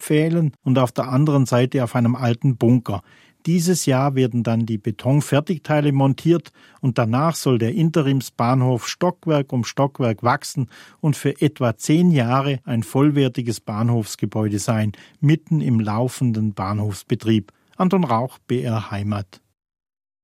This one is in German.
Pfählen und auf der anderen Seite auf einem alten Bunker. Dieses Jahr werden dann die Betonfertigteile montiert und danach soll der Interimsbahnhof Stockwerk um Stockwerk wachsen und für etwa 10 Jahre ein vollwertiges Bahnhofsgebäude sein, mitten im laufenden Bahnhofsbetrieb. Anton Rauch, BR Heimat.